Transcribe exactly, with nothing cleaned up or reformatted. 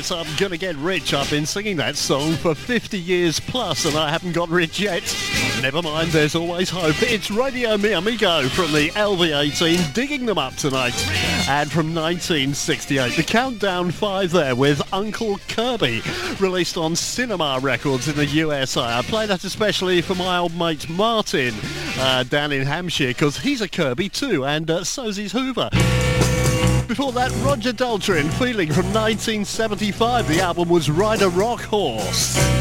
Yes, I'm gonna get rich. I've been singing that song for fifty years plus and I haven't got rich yet. Never mind, there's always hope. It's Radio Mi Amigo from the L V eighteen, digging them up tonight. And from nineteen sixty-eight, the Countdown five there with Uncle Kirby, released on Cinema Records in the U S A. I play that especially for my old mate Martin uh, down in Hampshire, because he's a Kirby too, and uh, so's his Hoover. Before that, Roger Daltrey, Feeling from nineteen seventy-five. The album was Ride a Rock Horse.